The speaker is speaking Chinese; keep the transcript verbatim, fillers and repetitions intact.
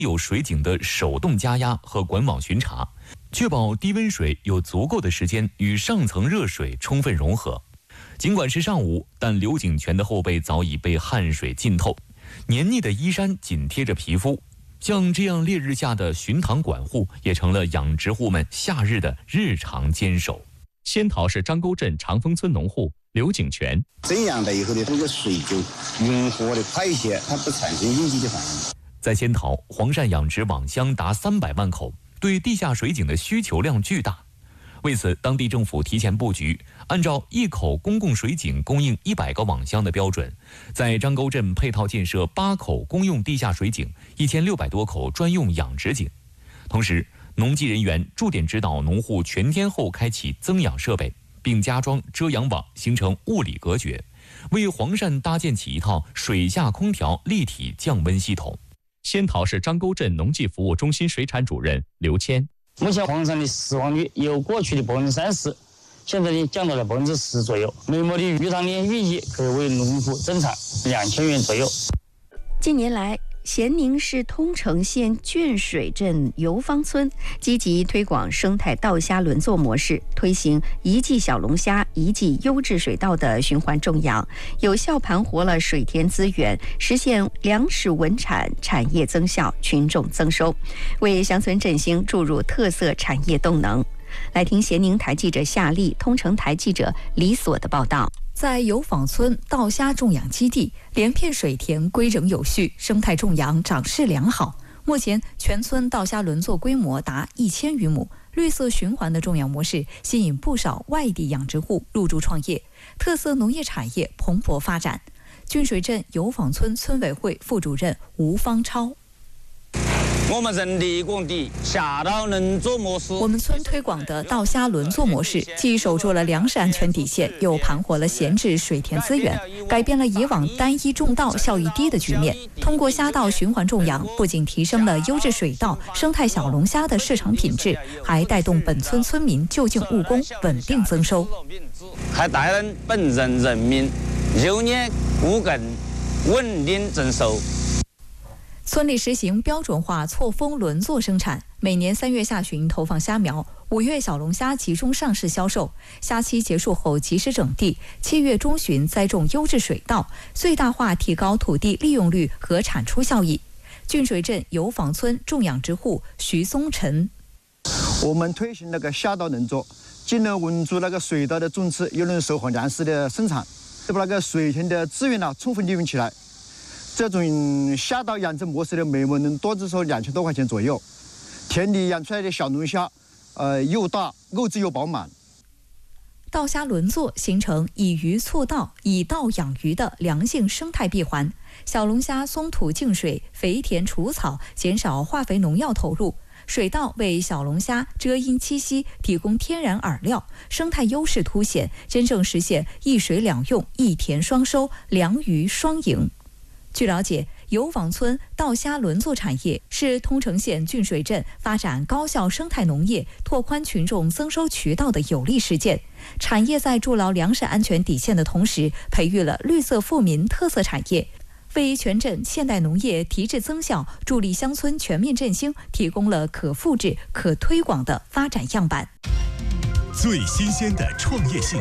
有水井的手动加压和管网巡查，确保低温水有足够的时间与上层热水充分融合。尽管是上午，但刘景全的后背早已被汗水浸透，黏腻的衣衫紧贴着皮肤。像这样烈日下的巡塘管护，也成了养殖户们夏日的日常坚守。 仙桃市张沟镇长丰村农户刘景全： 这样的以后的这个水就匀和的快一些，它不产生应激的反应。 在仙桃，黄鳝养殖网箱达三百万口，对地下水井的需求量巨大。为此，当地政府提前布局，按照一口公共水井供应一百个网箱的标准，在张沟镇配套建设八口公用地下水井、一千六百多口专用养殖井。同时，农技人员驻点指导农户全天候开启增氧设备，并加装遮阳网，形成物理隔绝，为黄鳝搭建起一套水下空调立体降温系统。 仙桃市张沟镇农技服务中心水产主任刘谦： 目前黄鳝的死亡率由过去的百分之三十，现在呢降到了百分之十左右。每亩的鱼塘呢，预计可以为农户增产两千元左右。 近年来，咸宁市通城县浚水镇游方村积极推广生态稻虾轮作模式，推行一季小龙虾、一季优质水稻的循环种养，有效盘活了水田资源，实现粮食稳产、产业增效、群众增收，为乡村振兴注入特色产业动能。来听咸宁台记者夏丽、通城台记者李所的报道。 在游坊村稻虾种养基地，连片水田规整有序，生态种养长势良好。目前，全村稻虾轮作规模达一千余亩，绿色循环的种养模式吸引不少外地养殖户入驻创业，特色农业产业蓬勃发展。浚水镇游坊村村委会副主任吴方超： 我们人力工地下稻轮作模式， 我们村推广的稻虾轮作模式，既守住了粮食安全底线，又盘活了闲置水田资源，改变了以往单一种稻效益低的局面。通过虾稻循环种养，不仅提升了优质水稻、生态小龙虾的市场品质，还带动本村村民就近务工，稳定增收， 还带动本镇人民就业务工，稳定增收。 村里实行标准化错峰轮作生产，每年三月下旬投放虾苗，五月小龙虾集中上市销售，虾期结束后及时整地，七月中旬栽种优质水稻，最大化提高土地利用率和产出效益。浚水镇游坊村种养殖户徐松臣： 我们推行那个虾稻轮作，既能稳住那个水稻的种植，又能收获粮食的生产，把那个水田的资源呢充分利用起来。这种虾稻养殖模式的每亩能多至少两千多块钱左右，田里养出来的小龙虾，呃，又大，肉质又饱满。 稻虾轮作形成以鱼促稻、以稻养鱼的良性生态闭环。小龙虾松土净水、肥田除草，减少化肥农药投入；水稻为小龙虾遮阴栖息，提供天然饵料，生态优势凸显，真正实现一水两用、一田双收、良鱼双赢。据了解，游坊村稻虾轮作产业是通城县浚水镇发展高效生态农业、拓宽群众增收渠道的有力实践。产业在筑牢粮食安全底线的同时，培育了绿色富民特色产业，为全镇现代农业提质增效、助力乡村全面振兴提供了可复制、可推广的发展样板。 最新鲜的创业性